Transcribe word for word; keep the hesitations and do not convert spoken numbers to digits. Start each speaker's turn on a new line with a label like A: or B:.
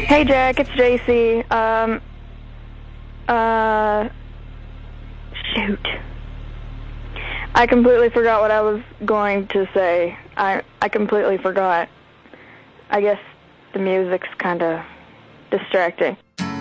A: Hey Jack, it's J C. Um, uh, shoot. I completely forgot what I was going to say. I I completely forgot. I guess the music's kind of distracting.